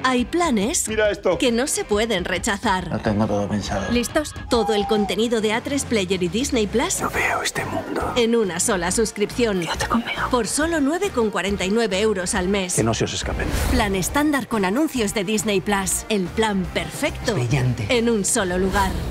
Hay planes Mira esto. que no se pueden rechazar. Lo tengo todo pensado. ¿Listos? Todo el contenido de A3 Player y Disney Plus No veo este mundo. en una sola suscripción. Quédate conmigo. Por solo 9,49 euros al mes. Que no se os escapen. Plan estándar con anuncios de Disney Plus. El plan perfecto. Brillante. En un solo lugar.